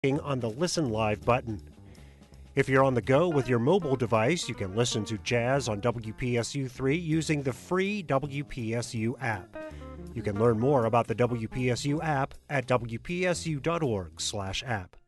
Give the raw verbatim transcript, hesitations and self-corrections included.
on the Listen Live button. If you're on the go with your mobile device, you can listen to jazz on W P S U three using the free W P S U app. You can learn more about the W P S U app at W P S U dot org slash app.